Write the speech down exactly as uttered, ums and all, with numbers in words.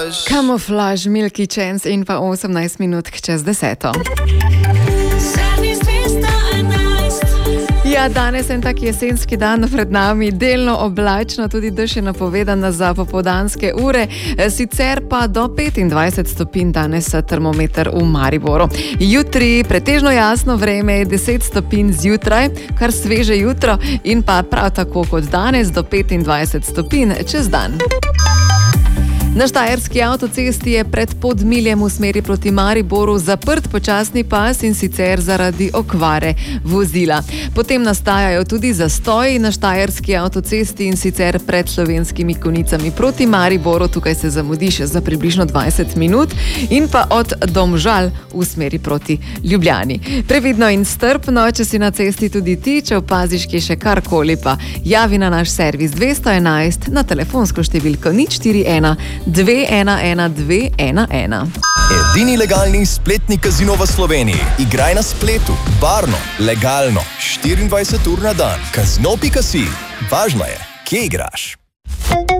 Kamuflaž, Milky Chance in pa osemnajst minut čez deseto. Ja, danes je en tak jesenski dan pred nami, delno oblačno, tudi dež je napovedan za popoldanske ure, sicer pa do petindvajset stopinj danes termometer v Mariboru. Jutri pretežno jasno vreme, deset stopinj zjutraj, kar sveže jutro, in pa prav tako kot danes do petindvajset stopinj čez dan. Na štajerski avtocesti je pred Podmiljem v smeri proti Mariboru zaprt počasni pas, in sicer zaradi okvare vozila. Potem nastajajo tudi zastoji na štajerski avtocesti, in sicer pred Slovenskimi Konjicami proti Mariboru, tukaj se zamudi še za približno dvajset minut, in pa od Domžal v smeri proti Ljubljani. Previdno in strpno, če si na cesti tudi ti, če opaziš kje še karkoli, pa javi na naš servis dvesto enajst na telefonsko številko nič štiri ena dve ena ena dve ena ena. Edini legalni spletni kazino v Sloveniji. Igraj na spletu, varno, legalno, štiriindvajset ur na dan. Kazino pika si. Važno je, kje igraš.